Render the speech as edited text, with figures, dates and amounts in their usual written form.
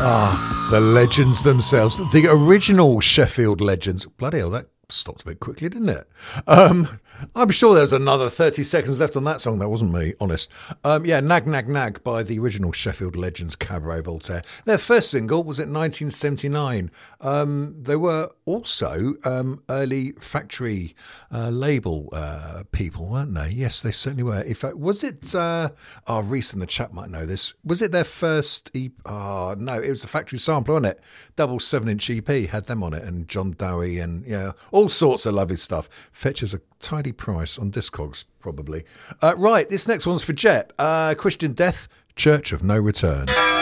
The legends themselves. The original Sheffield Legends. Bloody hell, that stopped a bit quickly, didn't it? I'm sure there was another 30 seconds left on that song. That wasn't me, honest. Nag Nag Nag by the original Sheffield Legends, Cabaret Voltaire. Their first single was in 1979. They were also early factory label people, weren't they? Yes, they certainly were. In fact, was it... Reese in the chat might know this. Was it their first EP? No, it was a factory sampler, wasn't it? Double 7-inch EP, had them on it, and John Dowie and, all sorts of lovely stuff. Fetches a tidy price on Discogs, probably. Right, this next one's for Jet. Christian Death, Church of No Return.